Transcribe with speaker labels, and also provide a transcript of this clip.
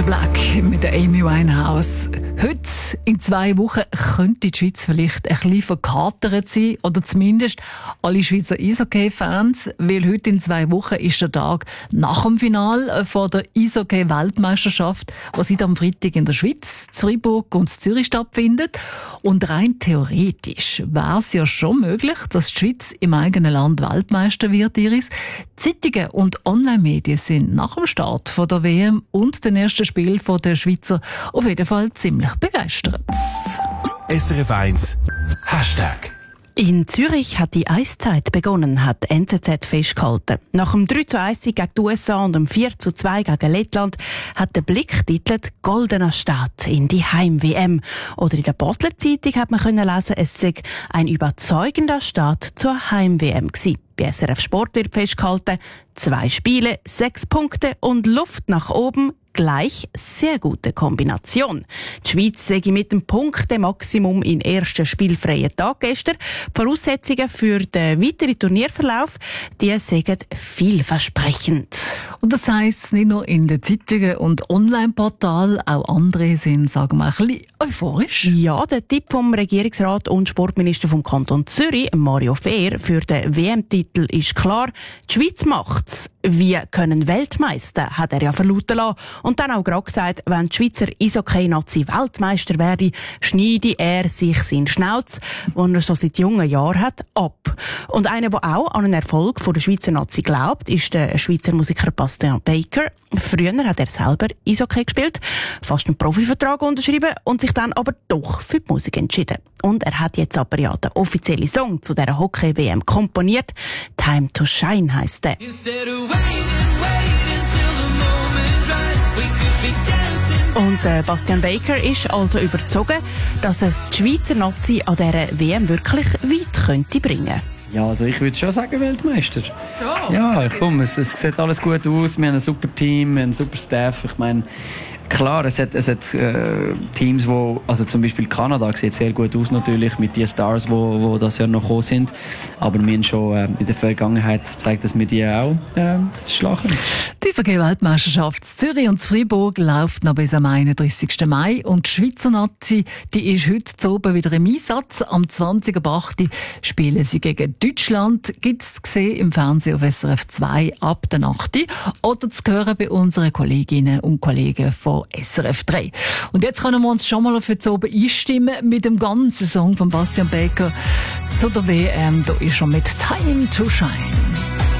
Speaker 1: Back to Black mit der Amy Winehouse. Heute, in 2 Wochen, könnte die Schweiz vielleicht ein bisschen verkatert sein. Oder zumindest alle Schweizer Eishockey-Fans. Weil heute in 2 Wochen ist der Tag nach dem Finale von der Eishockey-Weltmeisterschaft, die seit am Freitag in der Schweiz, Freiburg und Zürich stattfindet. Und rein theoretisch wäre es ja schon möglich, dass die Schweiz im eigenen Land Weltmeister wird, Iris. Zeitungen und Online-Medien sind nach dem Start von der WM und dem ersten Spiel der Schweizer auf jeden Fall ziemlich begeistert.
Speaker 2: SRF 1 Hashtag.
Speaker 3: In Zürich hat die Eiszeit begonnen, hat die NZZ festgehalten. Nach dem 3:1 gegen die USA und dem 4:2 gegen Lettland hat der Blick titelt «Goldener Start in die Heim-WM». Oder in der Basler Zeitung hat man können lesen, es sei ein überzeugender Start zur Heim-WM gewesen. Bei SRF Sport wird festgehalten, 2 Spiele, 6 Punkte und Luft nach oben, gleich sehr gute Kombination. Die Schweiz sei mit dem Punkte-Maximum im ersten spielfreien Tag gestern. Die Voraussetzungen für den weiteren Turnierverlauf, die sind vielversprechend.
Speaker 1: Und das heisst nicht nur in den Zeitungen und Online-Portalen, auch andere sind, sagen wir, ein bisschen euphorisch.
Speaker 3: Ja, der Tipp vom Regierungsrat und Sportminister vom Kanton Zürich, Mario Fehr, für den WM-Titel ist klar, die Schweiz macht's. Wir können Weltmeister, hat er ja verlauten lassen. Und dann auch gerade gesagt, wenn die Schweizer Eishockey-Nazi Weltmeister werde, schneide er sich seinen Schnauz, den er schon seit jungen Jahren hat, ab. Und einer, der auch an einen Erfolg von der Schweizer Nazi glaubt, ist der Schweizer Musiker Bastian Baker. Früher hat er selber Eishockey gespielt, fast einen Profivertrag unterschrieben und sich dann aber doch für die Musik entschieden. Und er hat jetzt aber ja den offiziellen Song zu dieser Hockey-WM komponiert. «Time to Shine» heisst der. Und Bastian Baker ist also überzeugt, dass es die Schweizer Nazi an dieser WM wirklich weit könnte bringen.
Speaker 4: Ja, also ich würde schon sagen Weltmeister.
Speaker 1: Ja,
Speaker 4: ja, komm, es sieht alles gut aus, wir haben ein super Team, einen super Staff. Ich meine, klar, es hat Teams, wo, also zum Beispiel Kanada sieht sehr gut aus natürlich, mit den Stars, wo das Jahr noch gekommen sind. Aber wir haben schon in der Vergangenheit gezeigt, dass wir die auch schlagen.
Speaker 1: Die Eishockey-Weltmeisterschaft Zürich und Freiburg läuft noch bis am 31. Mai. Und die Schweizer Nazi, die ist heute zu oben wieder im Einsatz. Am 20.08. spielen sie gegen Deutschland. Gibt es zu sehen im Fernsehen auf SRF 2 ab der 8. Oder zu hören bei unseren Kolleginnen und Kollegen von SRF 3. Und jetzt können wir uns schon mal für zu oben einstimmen mit dem ganzen Song von Bastian Baker zu der WM. Da ist er mit «Time to Shine».